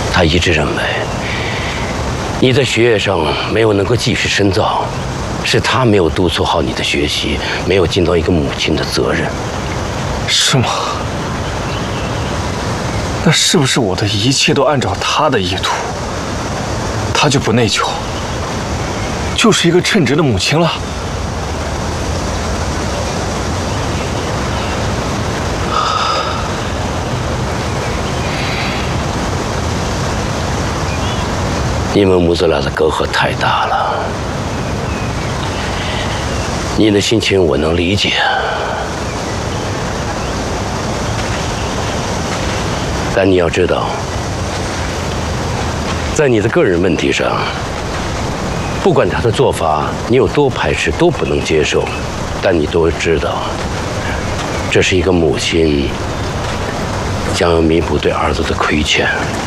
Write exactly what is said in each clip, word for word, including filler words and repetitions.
他一致认为你在学业上没有能够继续深造，是他没有督促好你的学习，没有尽到一个母亲的责任。 是吗？那是不是我的一切都按照他的意图，他就不内疚，就是一个称职的母亲了？ 你们母子俩的隔阂太大了，你的心情我能理解，但你要知道，在你的个人问题上，不管他的做法你有多排斥，都不能接受，但你都知道，这是一个母亲将要弥补对儿子的亏欠。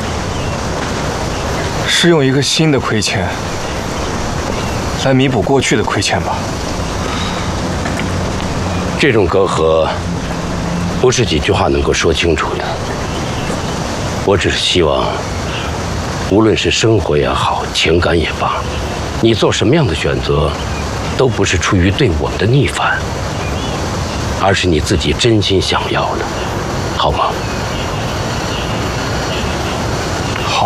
是用一个新的亏欠来弥补过去的亏欠吧？ 这种隔阂不是几句话能够说清楚的。我只是希望，无论是生活也好，情感也罢，你做什么样的选择，都不是出于对我们的逆反，而是你自己真心想要的，好吗？ 好。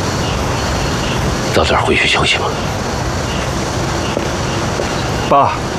早点回去休息吧。 爸。